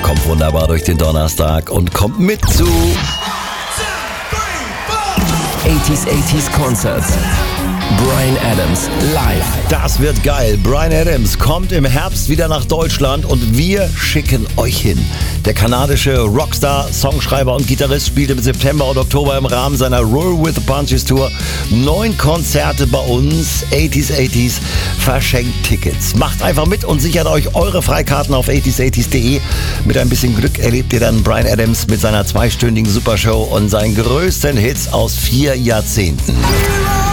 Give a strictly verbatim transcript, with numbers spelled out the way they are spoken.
Kommt wunderbar durch den Donnerstag und kommt mit zu achtziger achtziger Concerts. Bryan Adams live. Das wird geil. Bryan Adams kommt im Herbst wieder nach Deutschland und wir schicken euch hin. Der kanadische Rockstar, Songschreiber und Gitarrist spielte im September und Oktober im Rahmen seiner Roll with the Punches Tour neun Konzerte bei uns. achtziger achtziger verschenkt Tickets. Macht einfach mit und sichert euch eure Freikarten auf achtziger achtziger punkt de. Mit ein bisschen Glück erlebt ihr dann Bryan Adams mit seiner zweistündigen Supershow und seinen größten Hits aus vier Jahrzehnten.